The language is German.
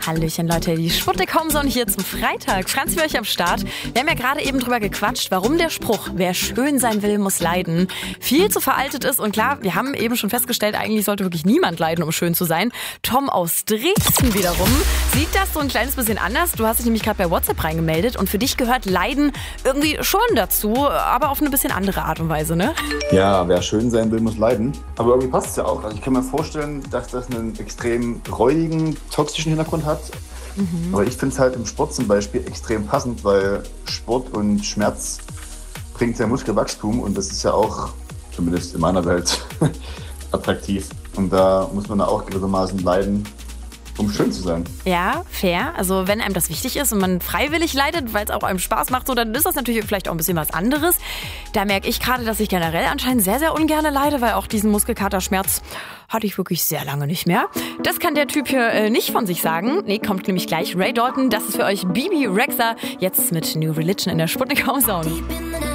Hallöchen Leute, die Sputnik Homezone hier zum Freitag. Franz für euch am Start. Wir haben ja gerade eben drüber gequatscht, warum der Spruch, wer schön sein will, muss leiden, viel zu veraltet ist. Und klar, wir haben eben schon festgestellt, eigentlich sollte wirklich niemand leiden, um schön zu sein. Tom aus Dresden wiederum sieht das so ein kleines bisschen anders. Du hast dich nämlich gerade bei WhatsApp reingemeldet und für dich gehört Leiden irgendwie schon dazu, aber auf eine bisschen andere Art und Weise, ne? Ja, wer schön sein will, muss leiden. Aber irgendwie passt es ja auch. Also ich kann mir vorstellen, dass das einen extrem räudigen, toxischen Hintergrund hat. Aber ich finde es halt im Sport zum Beispiel extrem passend, weil Sport und Schmerz bringt ja Muskelwachstum und das ist ja auch, zumindest in meiner Welt, attraktiv. Und da muss man auch gewissermaßen leiden, um schön zu sein. Ja, fair. Also wenn einem das wichtig ist und man freiwillig leidet, weil es auch einem Spaß macht, so, dann ist das natürlich vielleicht auch ein bisschen was anderes. Da merke ich gerade, dass ich generell anscheinend sehr, sehr ungern leide, weil auch diesen Muskelkaterschmerz hatte ich wirklich sehr lange nicht mehr. Das kann der Typ hier nicht von sich sagen. Nee, kommt nämlich gleich Ray Dalton. Das ist für euch Bibi Rexha. Jetzt mit New Religion in der Sputnik Homezone.